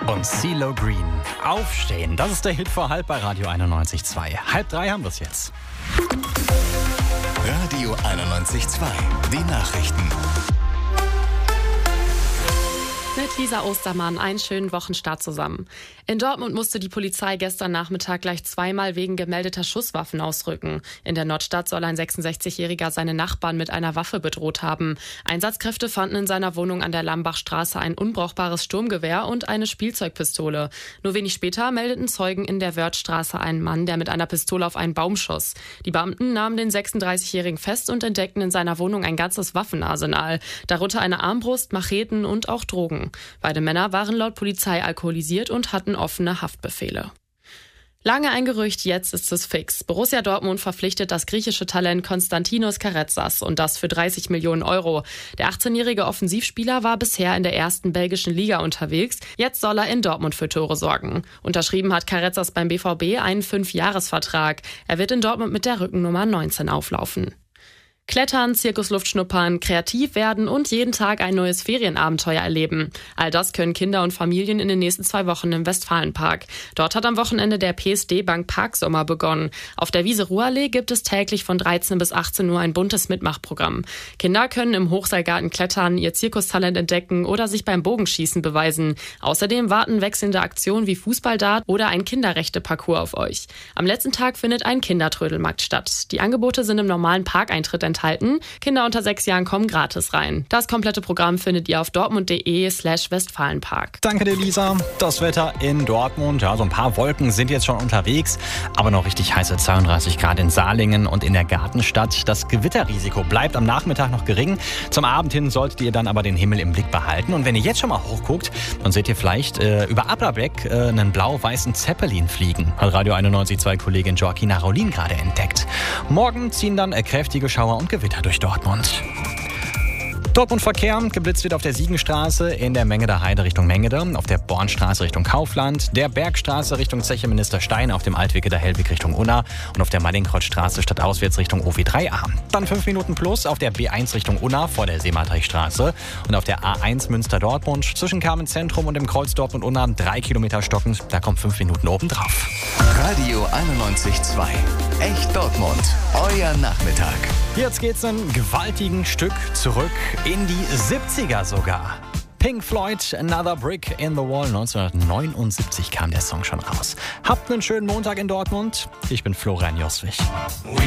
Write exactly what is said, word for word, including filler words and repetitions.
und CeeLo Green. Aufstehen, das ist der Hit vor halb bei Radio einundneunzig Komma zwei. Halb drei haben wir es jetzt. Radio einundneunzig Komma zwei, die Nachrichten. Mit Lisa Ostermann, einen schönen Wochenstart zusammen. In Dortmund musste die Polizei gestern Nachmittag gleich zweimal wegen gemeldeter Schusswaffen ausrücken. In der Nordstadt soll ein sechsundsechzigjähriger seine Nachbarn mit einer Waffe bedroht haben. Einsatzkräfte fanden in seiner Wohnung an der Lambachstraße ein unbrauchbares Sturmgewehr und eine Spielzeugpistole. Nur wenig später meldeten Zeugen in der Wörthstraße einen Mann, der mit einer Pistole auf einen Baum schoss. Die Beamten nahmen den sechsunddreißigjährigen fest und entdeckten in seiner Wohnung ein ganzes Waffenarsenal. Darunter eine Armbrust, Macheten und auch Drogen. Beide Männer waren laut Polizei alkoholisiert und hatten offene Haftbefehle. Lange ein Gerücht, jetzt ist es fix. Borussia Dortmund verpflichtet das griechische Talent Konstantinos Karetzas und das für dreißig Millionen Euro. Der achtzehnjährige Offensivspieler war bisher in der ersten belgischen Liga unterwegs. Jetzt soll er in Dortmund für Tore sorgen. Unterschrieben hat Karetzas beim B V B einen Fünfjahresvertrag. Er wird in Dortmund mit der Rückennummer neunzehn auflaufen. Klettern, Zirkusluft schnuppern, kreativ werden und jeden Tag ein neues Ferienabenteuer erleben. All das können Kinder und Familien in den nächsten zwei Wochen im Westfalenpark. Dort hat am Wochenende der P S D Bank Parksommer begonnen. Auf der Wiese Ruhrallee gibt es täglich von dreizehn bis achtzehn Uhr ein buntes Mitmachprogramm. Kinder können im Hochseilgarten klettern, ihr Zirkustalent entdecken oder sich beim Bogenschießen beweisen. Außerdem warten wechselnde Aktionen wie Fußballdart oder ein Kinderrechte-Parcours auf euch. Am letzten Tag findet ein Kindertrödelmarkt statt. Die Angebote sind im normalen Parkeintritt enthalten. Kinder unter sechs Jahren kommen gratis rein. Das komplette Programm findet ihr auf dortmund.de slash Westfalenpark. Danke dir, Lisa. Das Wetter in Dortmund, ja, so ein paar Wolken sind jetzt schon unterwegs, aber noch richtig heiße zweiunddreißig Grad in Salingen und in der Gartenstadt. Das Gewitterrisiko bleibt am Nachmittag noch gering. Zum Abend hin solltet ihr dann aber den Himmel im Blick behalten. Und wenn ihr jetzt schon mal hochguckt, dann seht ihr vielleicht äh, über Applerbeck äh, einen blau-weißen Zeppelin fliegen. Hat Radio einundneunzig Komma zwei Kollegin Joaquina Raulin gerade entdeckt. Morgen ziehen dann äh, kräftige Schauer und Gewitter durch Dortmund. Dortmund-Verkehr, geblitzt wird auf der Siegenstraße, in der Mengeder Heide Richtung Mengede, auf der Bornstraße Richtung Kaufland, der Bergstraße Richtung Zeche Minister Stein, auf dem Altweg der Hellweg Richtung Unna und auf der Mallingkreuzstraße stadtauswärts Richtung O W drei A. Dann fünf Minuten plus auf der B eins Richtung Unna vor der Seemadrichstraße und auf der A eins Münster-Dortmund zwischen Carmen-Zentrum und dem Kreuz Dortmund-Unna drei Kilometer stockend, da kommt fünf Minuten obendrauf. Radio einundneunzig Komma zwei. Echt Dortmund. Euer Nachmittag. Jetzt geht's ein gewaltigen Stück zurück in die siebziger sogar. Pink Floyd, Another Brick in the Wall. neunzehnhundertneunundsiebzig kam der Song schon raus. Habt einen schönen Montag in Dortmund. Ich bin Florian Joswig.